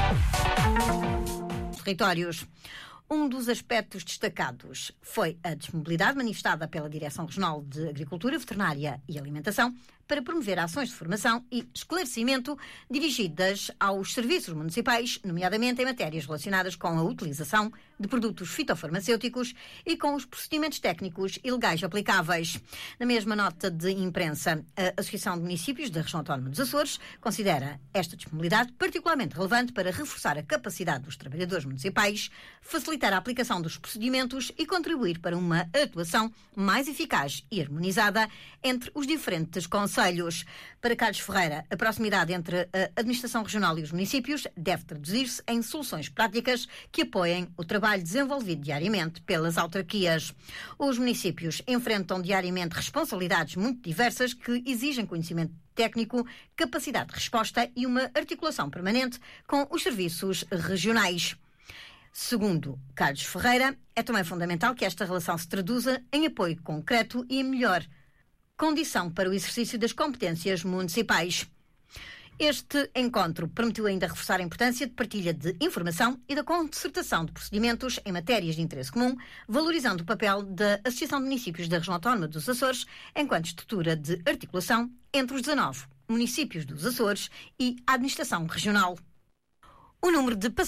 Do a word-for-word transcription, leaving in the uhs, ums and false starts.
Territórios. Um dos aspectos destacados foi a disponibilidade manifestada pela Direção Regional de Agricultura, Veterinária e Alimentação para promover ações de formação e esclarecimento dirigidas aos serviços municipais, nomeadamente em matérias relacionadas com a utilização de produtos fitofarmacêuticos e com os procedimentos técnicos e legais aplicáveis. Na mesma nota de imprensa, a Associação de Municípios da Região Autónoma dos Açores considera esta disponibilidade particularmente relevante para reforçar a capacidade dos trabalhadores municipais, facilitar a aplicação dos procedimentos e contribuir para uma atuação mais eficaz e harmonizada entre os diferentes conselhos. Para Carlos Ferreira, a proximidade entre a Administração Regional e os municípios deve traduzir-se em soluções práticas que apoiem o trabalho desenvolvido diariamente pelas autarquias. Os municípios enfrentam diariamente responsabilidades muito diversas que exigem conhecimento técnico, capacidade de resposta e uma articulação permanente com os serviços regionais. Segundo Carlos Ferreira, é também fundamental que esta relação se traduza em apoio concreto e em melhor condição para o exercício das competências municipais. Este encontro permitiu ainda reforçar a importância de partilha de informação e da concertação de procedimentos em matérias de interesse comum, valorizando o papel da Associação de Municípios da Região Autónoma dos Açores enquanto estrutura de articulação entre os dezanove municípios dos Açores e a Administração Regional. O número de